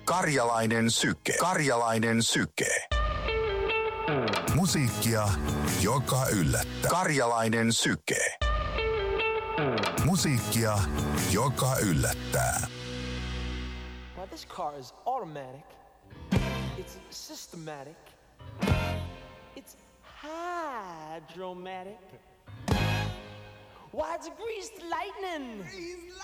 Karjalainen syke. Karjalainen syke. Musiikkia, joka yllättää. Karjalainen syke. Musiikkia, joka yllättää. Well, this car is automatic. It's systematic. It's hydromatic. Why, it's greased lightning.